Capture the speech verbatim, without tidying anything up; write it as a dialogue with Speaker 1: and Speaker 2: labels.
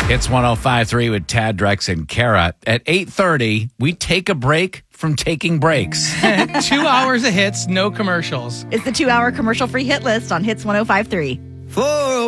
Speaker 1: It's one oh five point three with Tad, Drex, and Kara. At eight thirty, we take a break from taking breaks.
Speaker 2: Two hours of hits, no commercials.
Speaker 3: It's the two-hour commercial-free hit list on Hits one oh five point three.
Speaker 4: four